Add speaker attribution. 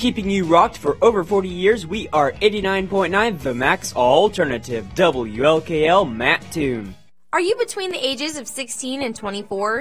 Speaker 1: Keeping you rocked for over 40 years, we are 89.9 The Max Alternative, WLKL Mattoon.
Speaker 2: Are you between the ages of 16 and 24?